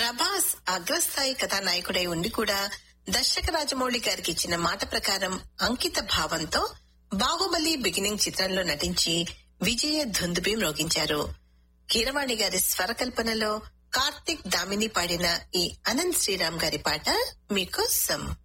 ప్రభాస్ అగ్రస్థాయి కథానాయకుడై ఉండి కూడా దర్శక రాజమౌళి గారికి ఇచ్చిన మాట ప్రకారం అంకిత భావంతో బాహుబలి బిగినింగ్ చిత్రంలో నటించి విజయ ధుందుబి మ్రోగించారు. కీరవాణి గారి స్వరకల్పనలో కార్తిక్ దామిని పాడిన ఈ అనంత్ శ్రీరామ్ గారి పాట మీకోసం.